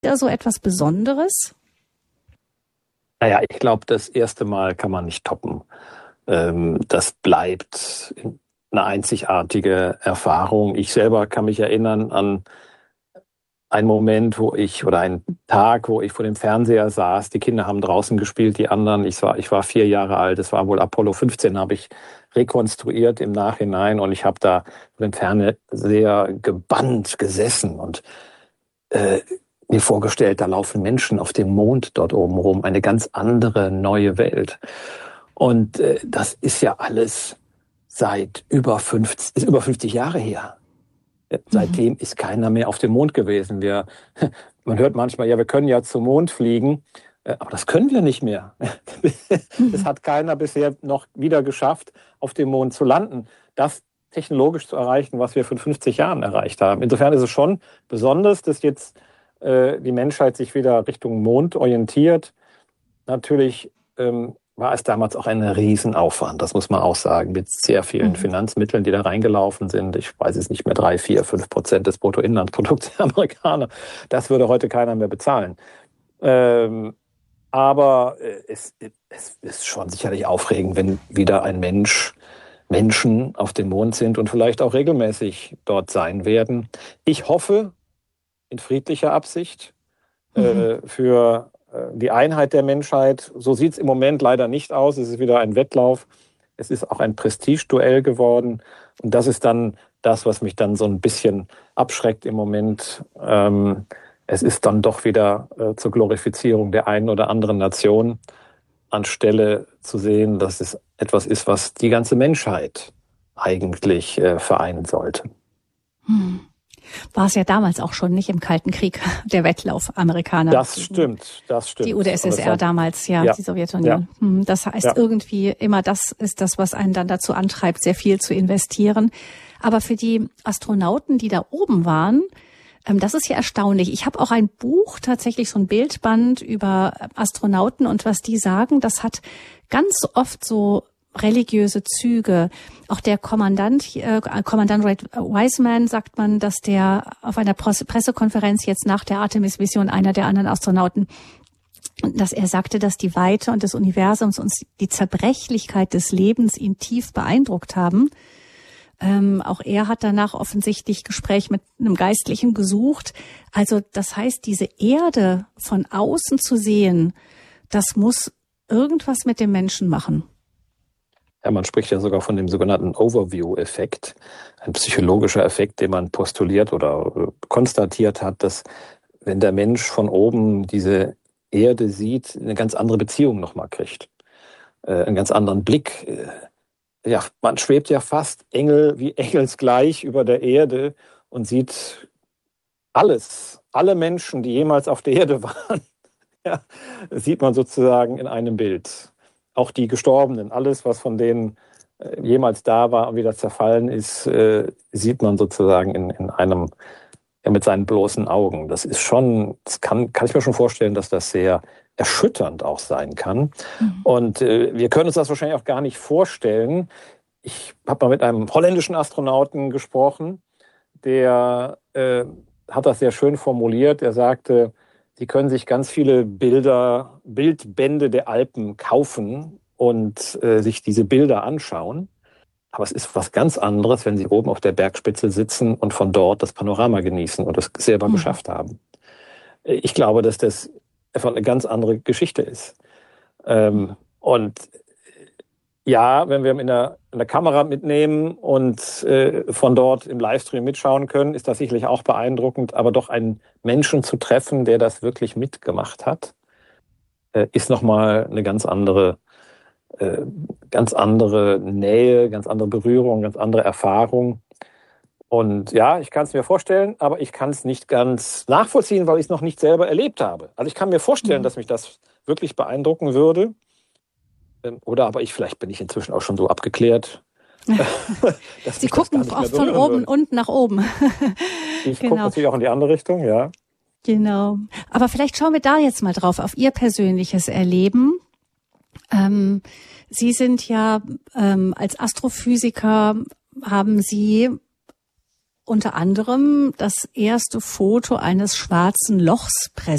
da so etwas Besonderes? Naja, ich glaube, das erste Mal kann man nicht toppen. Das bleibt eine einzigartige Erfahrung. Ich selber kann mich erinnern an einen Moment, oder einen Tag, wo ich vor dem Fernseher saß. Die Kinder haben draußen gespielt, die anderen. Ich war 4 Jahre alt. Es war wohl Apollo 15, habe ich rekonstruiert im Nachhinein. Und ich habe da vor dem Fernseher gebannt gesessen und mir vorgestellt, da laufen Menschen auf dem Mond dort oben rum. Eine ganz andere, neue Welt. Und das ist ja alles seit über 50 Jahre her. Seitdem ist keiner mehr auf dem Mond gewesen. Man hört manchmal, ja, wir können ja zum Mond fliegen, aber das können wir nicht mehr. Es hat keiner bisher noch wieder geschafft, auf dem Mond zu landen, das technologisch zu erreichen, was wir vor 50 Jahren erreicht haben. Insofern ist es schon besonders, dass jetzt die Menschheit sich wieder Richtung Mond orientiert. Natürlich war es damals auch ein Riesenaufwand, das muss man auch sagen, mit sehr vielen Finanzmitteln, die da reingelaufen sind. Ich weiß es nicht mehr, 3, 4, 5% des Bruttoinlandsprodukts der Amerikaner. Das würde heute keiner mehr bezahlen. Aber es ist schon sicherlich aufregend, wenn wieder Menschen auf dem Mond sind und vielleicht auch regelmäßig dort sein werden. Ich hoffe, in friedlicher Absicht, für die Einheit der Menschheit. So sieht es im Moment leider nicht aus. Es ist wieder ein Wettlauf. Es ist auch ein Prestigeduell geworden. Und das ist dann das, was mich dann so ein bisschen abschreckt im Moment. Es ist dann doch wieder zur Glorifizierung der einen oder anderen Nation, anstelle zu sehen, dass es etwas ist, was die ganze Menschheit eigentlich vereinen sollte. War es ja damals auch schon, nicht im Kalten Krieg, der Wettlauf Amerikaner. Das stimmt. Die UdSSR damals, ja, die Sowjetunion. Ja. Das heißt, irgendwie immer das ist das, was einen dann dazu antreibt, sehr viel zu investieren. Aber für die Astronauten, die da oben waren, das ist ja erstaunlich. Ich habe auch ein Buch, tatsächlich so ein Bildband über Astronauten und was die sagen, das hat ganz oft so religiöse Züge. Auch der Kommandant Red Wiseman sagt man, dass der auf einer Pressekonferenz jetzt nach der Artemis-Mission, einer der anderen Astronauten, dass er sagte, dass die Weite und des Universums und die Zerbrechlichkeit des Lebens ihn tief beeindruckt haben. Auch er hat danach offensichtlich Gespräch mit einem Geistlichen gesucht. Also das heißt, diese Erde von außen zu sehen, das muss irgendwas mit dem Menschen machen. Ja, man spricht ja sogar von dem sogenannten Overview-Effekt, ein psychologischer Effekt, den man postuliert oder konstatiert hat, dass wenn der Mensch von oben diese Erde sieht, eine ganz andere Beziehung nochmal kriegt, einen ganz anderen Blick. Ja, man schwebt ja fast wie engelsgleich über der Erde und sieht alle Menschen, die jemals auf der Erde waren, ja, sieht man sozusagen in einem Bild. Auch die Gestorbenen, alles, was von denen jemals da war und wieder zerfallen ist, sieht man sozusagen in einem, ja, mit seinen bloßen Augen. Das ist schon, kann ich mir schon vorstellen, dass das sehr erschütternd auch sein kann. Und wir können uns das wahrscheinlich auch gar nicht vorstellen. Ich habe mal mit einem holländischen Astronauten gesprochen, der hat das sehr schön formuliert. Er sagte, Sie können sich ganz viele Bildbände der Alpen kaufen und sich diese Bilder anschauen. Aber es ist was ganz anderes, wenn Sie oben auf der Bergspitze sitzen und von dort das Panorama genießen und es selber geschafft haben. Ich glaube, dass das einfach eine ganz andere Geschichte ist. Und ja, wenn wir in der Kamera mitnehmen und von dort im Livestream mitschauen können, ist das sicherlich auch beeindruckend. Aber doch einen Menschen zu treffen, der das wirklich mitgemacht hat, ist nochmal eine ganz andere Nähe, ganz andere Berührung, ganz andere Erfahrung. Und ja, ich kann es mir vorstellen, aber ich kann es nicht ganz nachvollziehen, weil ich es noch nicht selber erlebt habe. Also ich kann mir vorstellen, dass mich das wirklich beeindrucken würde. Oder aber vielleicht bin ich inzwischen auch schon so abgeklärt. Sie gucken oft von oben und nach oben. Ich gucke natürlich auch in die andere Richtung, ja. Genau. Aber vielleicht schauen wir da jetzt mal drauf, auf Ihr persönliches Erleben. Sie sind ja als Astrophysiker, haben Sie unter anderem das erste Foto eines schwarzen Lochs präsentiert.